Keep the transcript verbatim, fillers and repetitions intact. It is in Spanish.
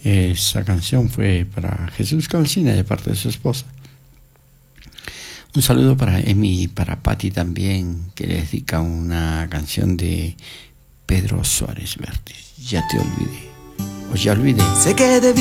Esa canción fue para Jesús Calcina de parte de su esposa. Un saludo para Emi y para Patti también, que le dedica una canción de Pedro Suárez Vértiz. Ya te olvidé. O ya olvidé. Sé que debí